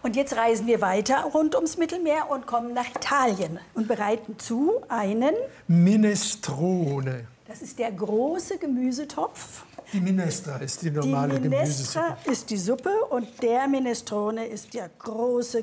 Und jetzt reisen wir weiter rund ums Mittelmeer und kommen nach Italien und bereiten zu einen Minestrone. Das ist der große Gemüsetopf. Die Minestra ist die normale Gemüsesuppe. Die Minestra ist die Suppe und der Minestrone ist der große